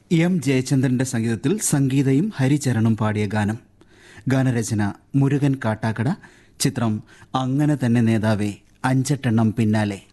M ജയചന്ദ്രന്റെ സംഗീതത്തിൽ സംഗീതയും ഹരിചരണും പാടിയ ഗാനം. ഗാനരചന മുരുകൻ കാട്ടാക്കട. ചിത്രം അങ്ങനെ തന്നെ നേതാവേ, അഞ്ചെട്ടെണ്ണം പിന്നാലെ.